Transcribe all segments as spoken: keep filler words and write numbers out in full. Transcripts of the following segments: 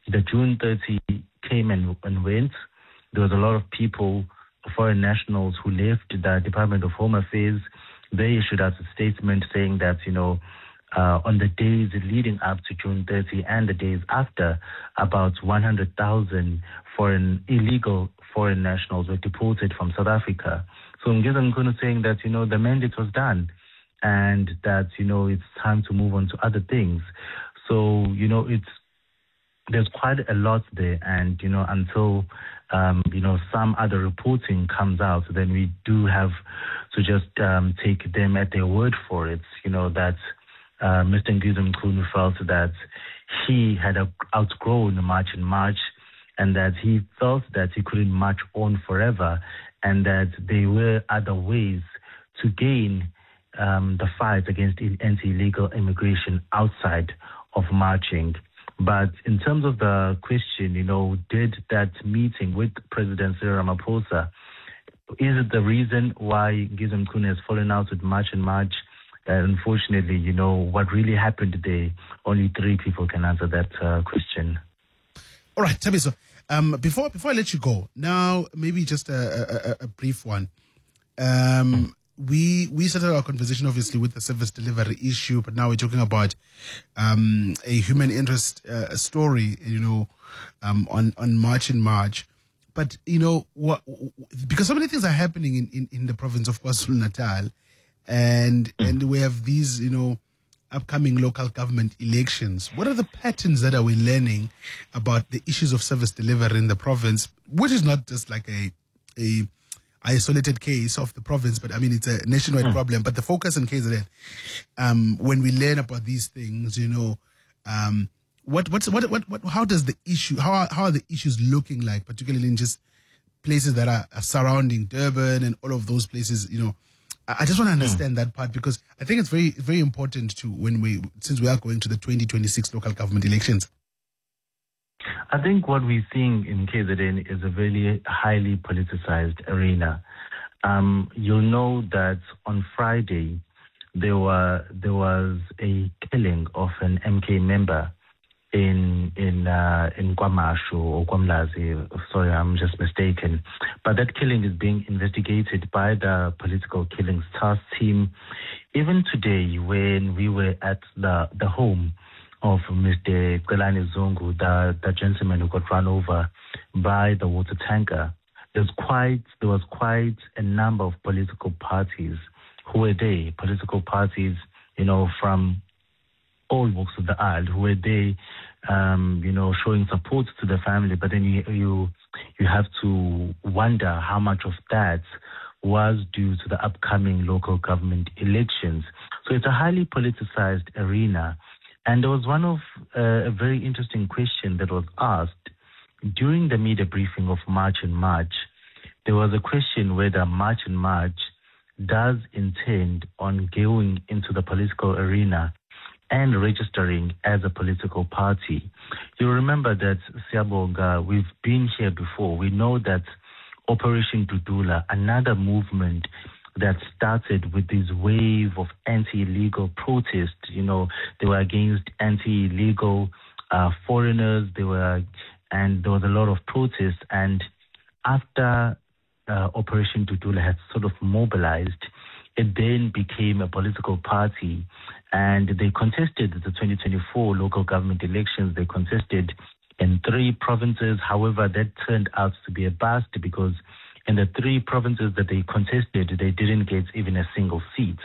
the June thirtieth came and, and went. There was a lot of people, foreign nationals, who left the Department of Home Affairs. They issued out a statement saying that, you know, uh, on the days leading up to June thirtieth and the days after, about one hundred thousand foreign, illegal foreign nationals were deported from South Africa. So Ngizwe Mkhunu saying that, you know, the mandate was done and that, you know, it's time to move on to other things. So, you know, it's, there's quite a lot there, and, you know, until, um, you know, some other reporting comes out, then we do have to just um, take them at their word for it, you know, that uh, Mister Ngizwe Mkhunu felt that he had outgrown March and March, and that he felt that he couldn't march on forever, and that there were other ways to gain um, the fight against anti-illegal immigration outside of marching. But in terms of the question, you know, did that meeting with President Cyril Ramaphosa, is it the reason why Ngizwe Mkhunu has fallen out with March and March? Uh, unfortunately, you know, what really happened today, only three people can answer that uh, question. All right, Thabiso, um, before before I let you go, now maybe just a, a, a brief one. Um, we we started our conversation obviously with the service delivery issue, but now we're talking about um, a human interest uh, story, you know, um, on on March and March. But you know what? Because so many things are happening in, in, in the province of KwaZulu-Natal, and and we have these, you know, upcoming local government elections. What are the patterns that are we learning about the issues of service delivery in the province, which is not just like a a isolated case of the province, but I mean, it's a nationwide mm. problem. But the focus in K Z N, um, when we learn about these things, you know, um, what, what's, what, what, what, how does the issue, how are, how are the issues looking like, particularly in just places that are, are surrounding Durban and all of those places, you know? I, I just want to understand mm. that part, because I think it's very, very important to when we, since we are going to the twenty twenty-six local government elections. I think what we're seeing in K Z N is a very highly politicized arena. Um, you'll know that on Friday there were there was a killing of an M K member in in uh, in KwaMashu or KwaMlazi. Sorry, I'm just mistaken. But that killing is being investigated by the Political Killings Task Team. Even today, when we were at the the home of Mister Qelani Zungu, the, the gentleman who got run over by the water tanker, there's quite there was quite a number of political parties who were there, political parties, you know, from all walks of the aisle, who were there, um, you know, showing support to the family. But then you you you have to wonder how much of that was due to the upcoming local government elections. So it's a highly politicized arena. And there was one of uh, a very interesting question that was asked during the media briefing of March and March. There was a question whether March and March does intend on going into the political arena and registering as a political party. You remember that, Siyabonga, we've been here before. We know that Operation Dudula, another movement that started with this wave of anti-illegal protest. You know, they were against anti-illegal uh, foreigners. They were, and there was a lot of protests. And after uh, Operation Dudula had sort of mobilized, it then became a political party, and they contested the twenty twenty-four local government elections. They contested in three provinces. However, that turned out to be a bust, because in the three provinces that they contested, they didn't get even a single seat.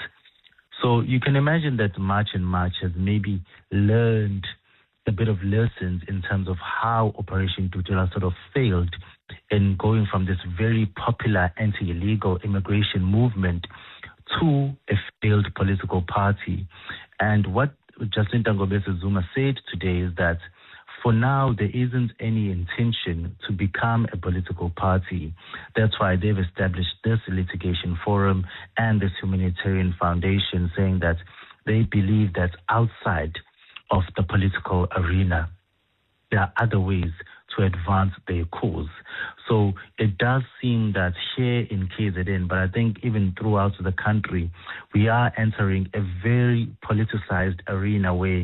So you can imagine that March and March has maybe learned a bit of lessons in terms of how Operation Dudula sort of failed in going from this very popular anti-illegal immigration movement to a failed political party. And what Jacinta Ngobese Zuma said today is that for now, there isn't any intention to become a political party. That's why they've established this litigation forum and this humanitarian foundation, saying that they believe that outside of the political arena, there are other ways to advance their cause. So it does seem that here in K Z N, but I think even throughout the country, we are entering a very politicized arena where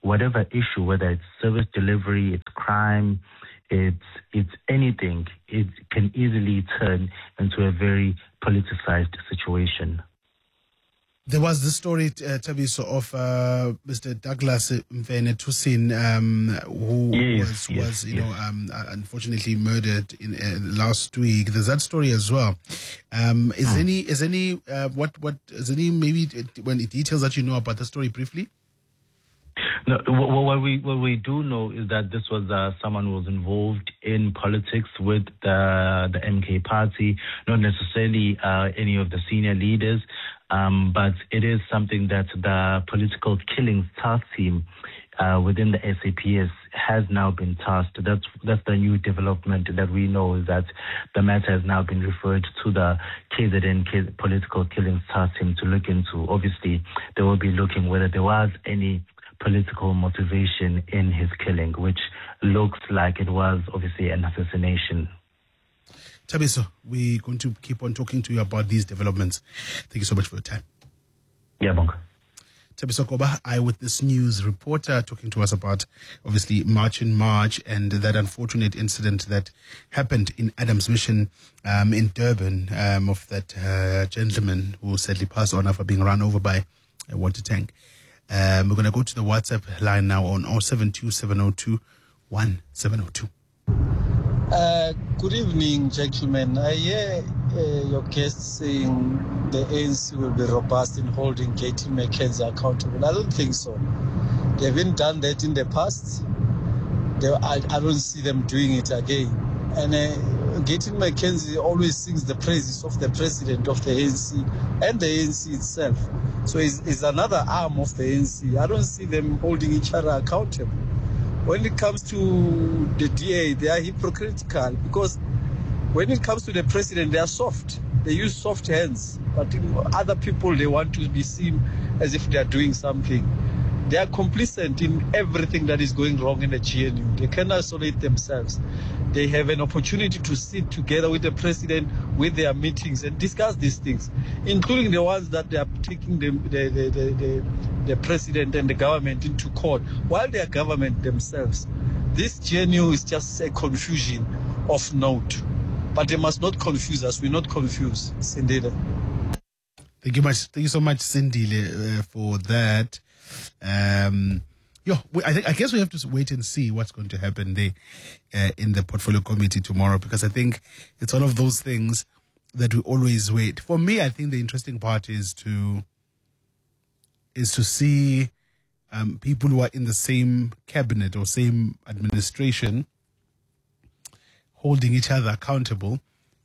whatever issue, whether it's service delivery, it's crime, it's it's anything, it can easily turn into a very politicized situation. There was this story, uh, Thabiso, of uh, Mister Douglas Mfene Thusin, um, who yes, was, yes, was you yes. know, um, unfortunately murdered in uh, last week. There's that story as well. Um, is hmm. any, is any, uh, what, what, is any maybe when details that you know about the story briefly? No, what, what we what we do know is that this was uh, someone who was involved in politics with the the M K party, not necessarily uh, any of the senior leaders, um, but it is something that the political killings task team uh, within the S A P S has now been tasked. That's that's the new development that we know, is that the matter has now been referred to the K Z N political killings task team to look into. Obviously, they will be looking whether there was any political motivation in his killing, which looks like it was obviously an assassination. Thabiso, we're going to keep on talking to you about these developments. Thank you so much for your time. Yeah, Bonga. Thabiso Koba, Eyewitness News reporter, talking to us about, obviously, March in March and that unfortunate incident that happened in Adams Mission um, in Durban um, of that uh, gentleman who sadly passed on after being run over by a water tank. Um, we're going to go to the WhatsApp line now on oh seven two seven oh two one seven oh two. Uh, good evening, gentlemen. I hear uh, your guest saying the A N C will be robust in holding Katie McKenzie accountable. I don't think so. They haven't done that in the past. They, I, I don't see them doing it again. And uh, Katie McKenzie always sings the praises of the president of the A N C and the A N C itself. So it's, it's another arm of the A N C. I don't see them holding each other accountable. When it comes to the D A, they are hypocritical because when it comes to the president, they are soft. They use soft hands. But other people, they want to be seen as if they are doing something. They are complicit in everything that is going wrong in the G N U. They can isolate themselves. They have an opportunity to sit together with the president, with their meetings, and discuss these things, including the ones that they are taking the, the, the, the, the, the president and the government into court, while they are government themselves. This G N U is just a confusion of note. But they must not confuse us. We're not confused, Sindile. Thank you much. Thank you so much, Sindile, uh, for that. Um, yo, I, think, I guess we have to wait and see what's going to happen there uh, in the portfolio committee tomorrow, because I think it's one of those things that we always wait. For me, I think the interesting part is to is to see um, people who are in the same cabinet or same administration holding each other accountable.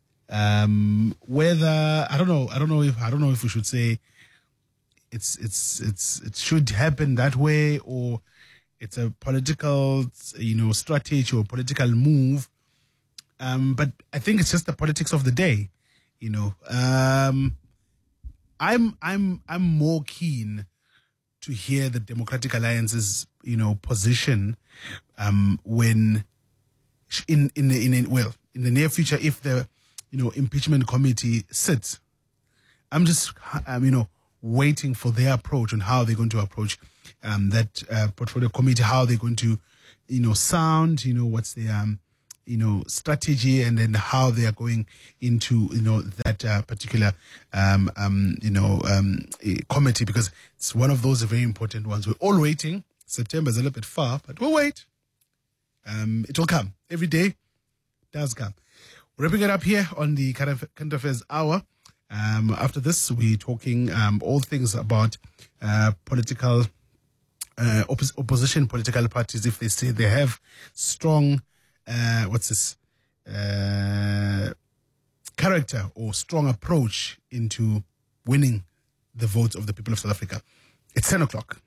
Um, whether I don't know, I don't know if I don't know if we should say it's it's it's it should happen that way, or it's a political, you know, strategy or political move. Um, but I think it's just the politics of the day, you know. Um, I'm I'm I'm more keen to hear the Democratic Alliance's, you know, position um, when in in in, in well in the near future, if the you know impeachment committee sits. I'm just um, you know waiting for their approach on how they're going to approach um, that uh, portfolio committee, how they're going to you know sound, you know what's the um, you know strategy, and then how they are going into you know that uh, particular um, um, you know um, committee, because it's one of those very important ones. We're all waiting. September is a little bit far, but we'll wait. Um, it will come every day. Does come. We're wrapping it up here on the Current Affairs Hour. Um, after this, we're talking um, all things about uh, political uh, oppos- opposition political parties. If they say they have strong, uh, what's this, uh, character or strong approach into winning the votes of the people of South Africa. It's ten o'clock.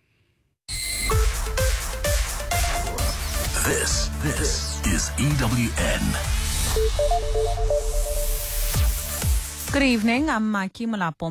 This, this is E W N. Good evening, I'm Maki Malapo.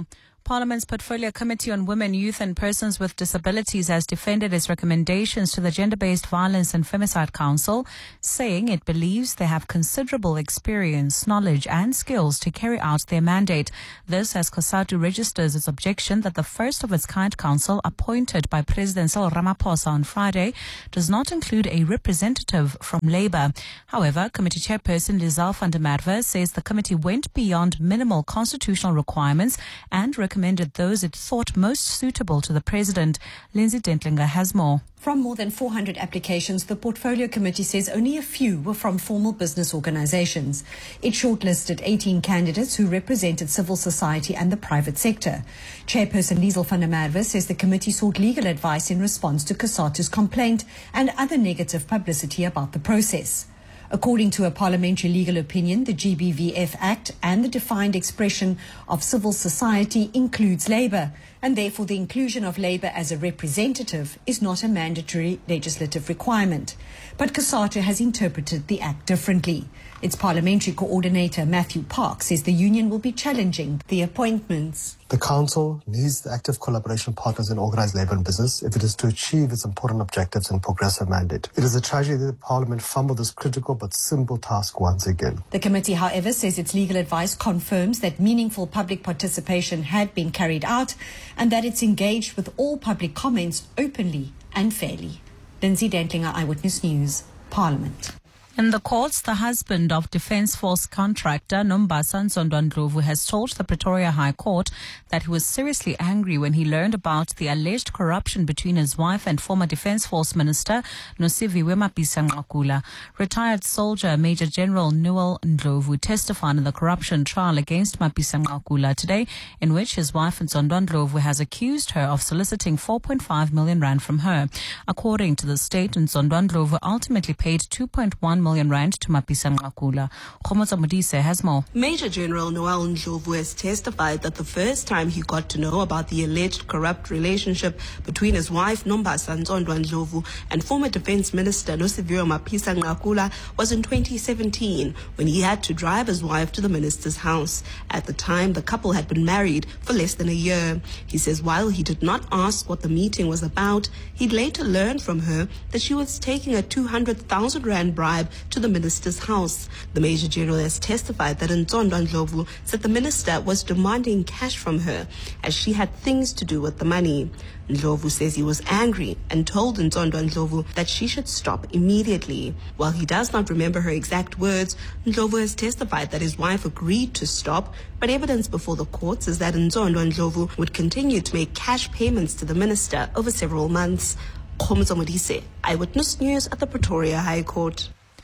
Parliament's Portfolio Committee on Women, Youth and Persons with Disabilities has defended its recommendations to the Gender-Based Violence and Femicide Council, saying it believes they have considerable experience, knowledge and skills to carry out their mandate. This as COSATU registers its objection that the first of its kind council appointed by President Cyril Ramaphosa on Friday does not include a representative from Labour. However, Committee Chairperson Lizelle van der Merwe says the committee went beyond minimal constitutional requirements and recommended those it thought most suitable to the President. Lindsay Dentlinger has more. From more than four hundred applications, the Portfolio Committee says only a few were from formal business organizations. It shortlisted eighteen candidates who represented civil society and the private sector. Chairperson Lizelle van der Merwe says the committee sought legal advice in response to COSATU's complaint and other negative publicity about the process. According to a parliamentary legal opinion, the G B V F Act and the defined expression of civil society includes Labour, and therefore the inclusion of Labour as a representative is not a mandatory legislative requirement. But COSATU has interpreted the Act differently. Its parliamentary coordinator, Matthew Park, says the union will be challenging the appointments. The Council needs the active collaboration partners in organised labour and business if it is to achieve its important objectives and progressive mandate. It is a tragedy that Parliament fumbled this critical but simple task once again. The committee, however, says its legal advice confirms that meaningful public participation had been carried out and that it's engaged with all public comments openly and fairly. Lindsay Dentlinger, Eyewitness News, Parliament. In the courts, the husband of Defence Force contractor Nombasa Nzondwa-Ndlovu has told the Pretoria High Court that he was seriously angry when he learned about the alleged corruption between his wife and former Defence Force Minister Nosiviwe Mapisa-Nqakula. Retired soldier Major General Noel Ndlovu testified in the corruption trial against Mapisa-Nqakula today, in which his wife Nzondwa-Ndlovu has accused her of soliciting four point five million rand from her. According to the state, Nzondwa-Ndlovu ultimately paid two point one million rand to Mapisa-Nqakula. Khomotso Modise has more. Major General Noel Ndlovu has testified that the first time he got to know about the alleged corrupt relationship between his wife Nombasa Nzondwa-Ndlovu and former Defence Minister Nosiviwe Mapisa-Nqakula was in twenty seventeen, when he had to drive his wife to the minister's house. At the time, the couple had been married for less than a year. He says while he did not ask what the meeting was about, he'd later learned from her that she was taking a two hundred thousand rand bribe to the minister's house. The Major General has testified that Nzondwa-Ndlovu said the minister was demanding cash from her as she had things to do with the money. Ndlovu says he was angry and told Nzondwa-Ndlovu that she should stop immediately. While he does not remember her exact words, Ndlovu has testified that his wife agreed to stop, but evidence before the courts is that Nzondwa-Ndlovu would continue to make cash payments to the minister over several months. Khomotso Modise, Eyewitness News at the Pretoria High Court.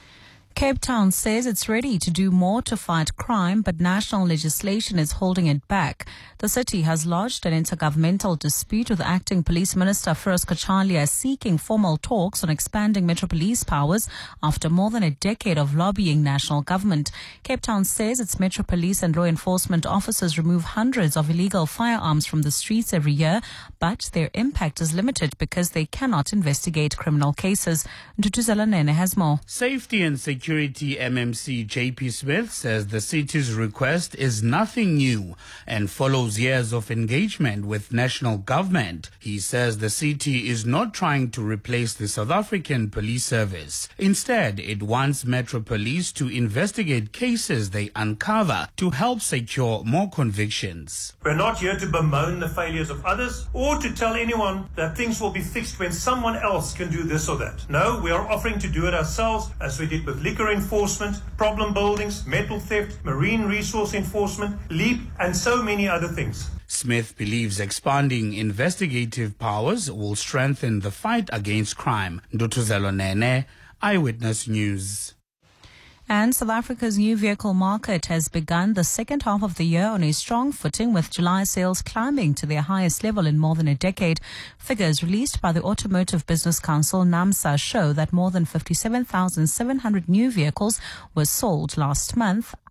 Cape Town says it's ready to do more to fight crime, but national legislation is holding it back. The city has lodged an intergovernmental dispute with Acting Police Minister Firoz Kachalia seeking formal talks on expanding Metro Police powers after more than a decade of lobbying national government. Cape Town says its Metro Police and law enforcement officers remove hundreds of illegal firearms from the streets every year, but their impact is limited because they cannot investigate criminal cases. Ntutuzela Nene has more. Safety and Security Security M M C J P Smith says the city's request is nothing new and follows years of engagement with national government. He says the city is not trying to replace the South African Police Service. Instead, it wants Metro Police to investigate cases they uncover to help secure more convictions. We're not here to bemoan the failures of others or to tell anyone that things will be fixed when someone else can do this or that. No, we are offering to do it ourselves, as we did with liquor enforcement, problem buildings, metal theft, marine resource enforcement, LEAP, and so many other things. Smith believes expanding investigative powers will strengthen the fight against crime. Ndutuzelo Nene, Eyewitness News. And South Africa's new vehicle market has begun the second half of the year on a strong footing, with July sales climbing to their highest level in more than a decade. Figures released by the Automotive Business Council, NAMSA, show that more than fifty-seven thousand seven hundred new vehicles were sold last month,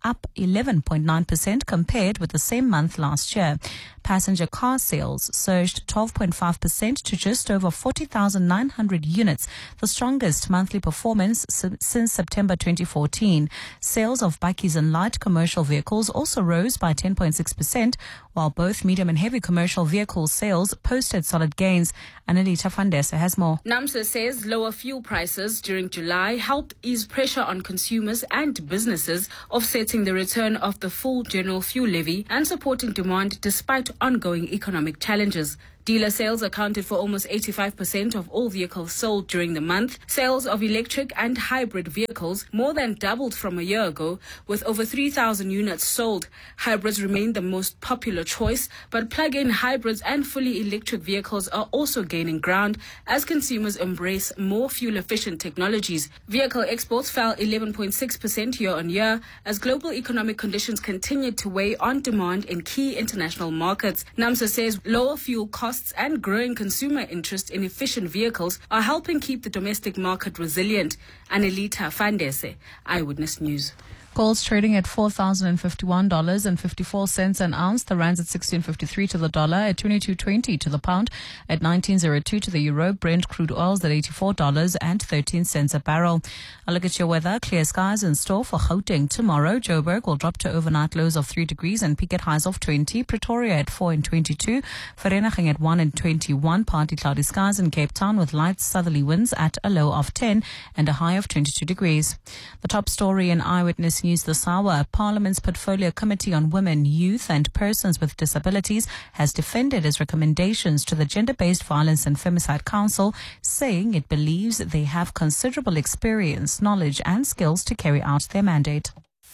up eleven point nine percent compared with the same month last year. Passenger car sales surged twelve point five percent to just over forty thousand nine hundred units, the strongest monthly performance since September twenty fourteen. Sales of bakkies and light commercial vehicles also rose by ten point six percent, while both medium and heavy commercial vehicle sales posted solid gains. Annalita Fandesa has more. NAMSA says lower fuel prices during July helped ease pressure on consumers and businesses, offsetting the return of the full general fuel levy and supporting demand despite ongoing economic challenges. Dealer sales accounted for almost eighty-five percent of all vehicles sold during the month. Sales of electric and hybrid vehicles more than doubled from a year ago, with over three thousand units sold. Hybrids remain the most popular choice, but plug-in hybrids and fully electric vehicles are also gaining ground as consumers embrace more fuel-efficient technologies. Vehicle exports fell eleven point six percent year-on-year as global economic conditions continued to weigh on demand in key international markets. NAMSA says lower fuel costs and growing consumer interest in efficient vehicles are helping keep the domestic market resilient. Annalita Fandese, Eyewitness News. Gold's trading at four thousand fifty-one dollars and fifty-four cents an ounce. The rand's at sixteen fifty-three to the dollar, at twenty-two twenty to the pound, at nineteen oh two to the euro. Brent crude oil's at eighty-four dollars and thirteen cents a barrel. A look at your weather. Clear skies in store for Gauteng tomorrow. Joburg will drop to overnight lows of three degrees and peak at highs of twenty. Pretoria at four and twenty-two. Vereeniging at one and twenty-one. Partly cloudy skies in Cape Town with light southerly winds at a low of ten and a high of twenty-two degrees. The top story in Eyewitness News this hour. Parliament's Portfolio Committee on Women, Youth and Persons with Disabilities has defended its recommendations to the Gender-Based Violence and Femicide Council, saying it believes they have considerable experience, knowledge and skills to carry out their mandate.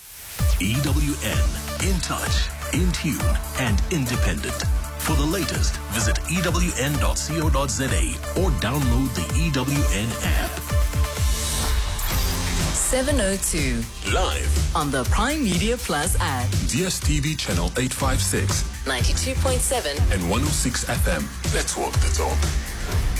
E W N, in touch, in tune and independent. For the latest, visit E W N dot co dot za or download the E W N app. seven oh two. Live on the Prime Media Plus app. D S T V channel eight five six. ninety-two point seven. And one oh six F M. Let's walk the talk.